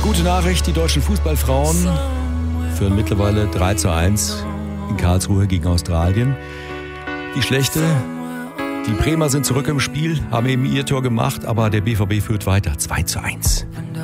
Gute Nachricht, die deutschen Fußballfrauen führen mittlerweile 3:1 in Karlsruhe gegen Australien. Die schlechte, die Bremer sind zurück im Spiel, haben eben ihr Tor gemacht, aber der BVB führt weiter 2:1.